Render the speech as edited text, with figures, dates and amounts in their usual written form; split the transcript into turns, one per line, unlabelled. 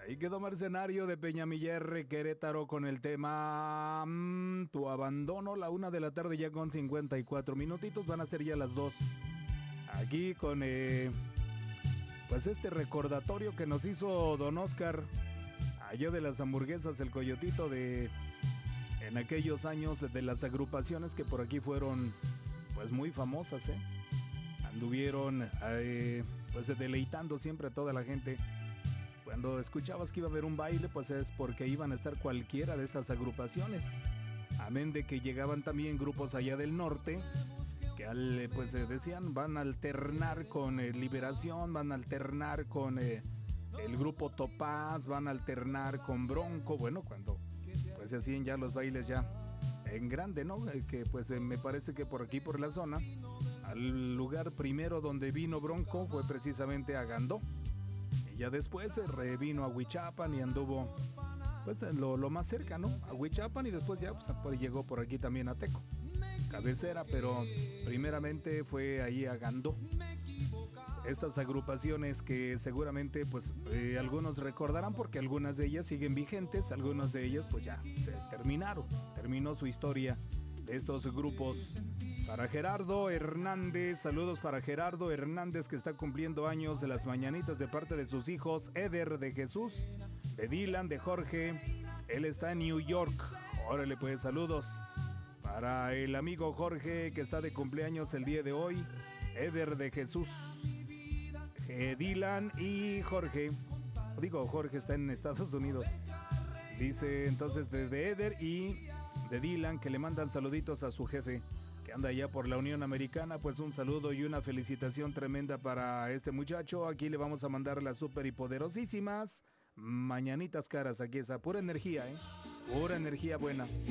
Ahí quedó Mercenario de Peñamiller, Querétaro, con el tema Tu abandono, la 1 de la tarde ya con 54 minutitos, van a ser ya las 2. Aquí con pues este recordatorio que nos hizo don Oscar, allá de las hamburguesas, el Coyotito, de en aquellos años de las agrupaciones que por aquí fueron pues muy famosas, anduvieron pues deleitando siempre a toda la gente. Cuando escuchabas que iba a haber un baile, pues es porque iban a estar cualquiera de estas agrupaciones. Amén de que llegaban también grupos allá del norte, que pues decían van a alternar con Liberación, van a alternar con el grupo Topaz, van a alternar con Bronco. Bueno, cuando pues se hacían ya los bailes ya en grande, ¿no? Que pues me parece que por aquí, por la zona, al lugar primero donde vino Bronco fue precisamente a Gandó. Y ya después se revino a Huichapan y anduvo pues lo más cerca, ¿no? A Huichapan, y después ya pues llegó por aquí también a Teco, cabecera, pero primeramente fue ahí a Gandó. Estas agrupaciones que seguramente pues algunos recordarán porque algunas de ellas siguen vigentes, algunas de ellas pues ya se terminó su historia de estos grupos. Para Gerardo Hernández, saludos para Gerardo Hernández, que está cumpliendo años de las mañanitas de parte de sus hijos Eder, de Jesús, de Dylan, de Jorge. Él está en New York. Órale pues, saludos para el amigo Jorge, que está de cumpleaños el día de hoy. Eder, de Jesús, Dylan y Jorge. Digo, Jorge está en Estados Unidos. Dice entonces de Eder y de Dylan que le mandan saluditos a su jefe, que anda allá por la Unión Americana. Pues un saludo y una felicitación tremenda para este muchacho. Aquí le vamos a mandar las súper y poderosísimas mañanitas caras. Aquí está, pura energía, pura energía buena.